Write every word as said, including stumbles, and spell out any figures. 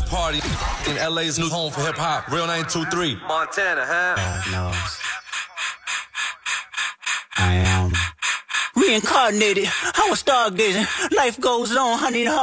party in L A's new home for hip hop. Real nine two three. Montana, huh? God knows. I am reincarnated. I was stargazing. Life goes on. I need a heart.